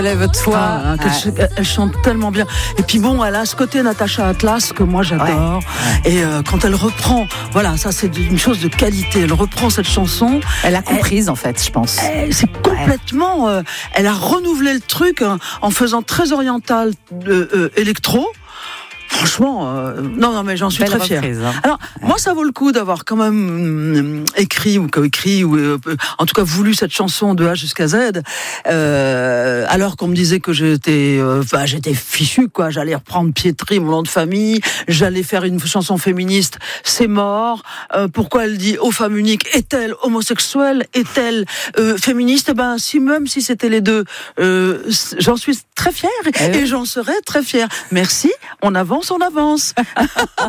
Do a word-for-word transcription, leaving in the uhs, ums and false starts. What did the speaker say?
Lève-toi. Ah, ouais. elle, elle chante tellement bien. Et puis bon, elle a ce côté Natacha Atlas que moi j'adore. Ouais. Et euh, quand elle reprend, voilà, ça c'est une chose de qualité. Elle reprend cette chanson. Elle a comprise en fait, je pense. Elle, c'est complètement. Euh, elle a renouvelé le truc hein, en faisant très oriental euh, euh, électro. Franchement, euh, non, non, mais j'en suis Belle très fière. Hein. Alors, ouais. moi, ça vaut le coup d'avoir quand même euh, écrit ou coécrit ou euh, en tout cas voulu cette chanson de A jusqu'à Z. Euh, alors qu'on me disait que j'étais, enfin, euh, j'étais fichu, quoi. J'allais reprendre Pietri, mon nom de famille. J'allais faire une chanson féministe. C'est mort. Euh, pourquoi elle dit aux femmes uniques? Est-elle homosexuelle? Est-elle euh, féministe? Eh ben, si même si c'était les deux, euh, j'en suis très fière et, et j'en serais très fière. Merci. On avance. On avance.